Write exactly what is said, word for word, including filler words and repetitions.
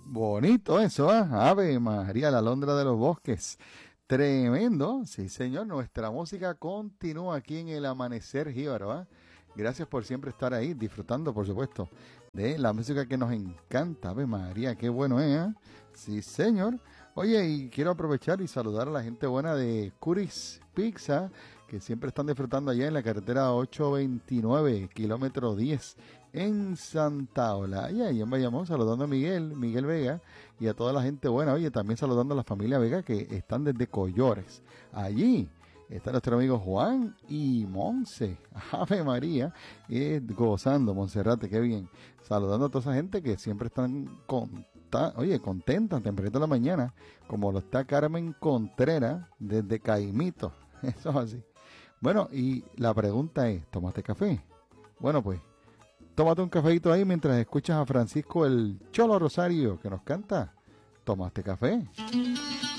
Bonito eso, ¿eh? Ave María, la alondra de los bosques. Tremendo, sí señor, nuestra música continúa aquí en el Amanecer Jíbaro, ¿eh? Gracias por siempre estar ahí, disfrutando, por supuesto, de la música que nos encanta. Ave María, qué bueno es, ¿eh? Sí señor. Oye, y quiero aprovechar y saludar a la gente buena de Curis Pizza, que siempre están disfrutando allá en la carretera ochocientos veintinueve, kilómetro diez, en Santa Olaya. Y en Bayamón, saludando a Miguel, Miguel Vega, y a toda la gente buena. Oye, también saludando a la familia Vega, que están desde Collores. Allí está nuestro amigo Juan y Monse. Ave María, eh, gozando, Monserrate, qué bien. Saludando a toda esa gente que siempre están con, ta, oye, contentas, tempranito de la mañana, como lo está Carmen Contreras desde Caimito. Eso es así. Bueno, y la pregunta es, ¿tomaste café? Bueno, pues, tómate un cafecito ahí mientras escuchas a Francisco el Cholo Rosario, que nos canta. ¿Tomaste café?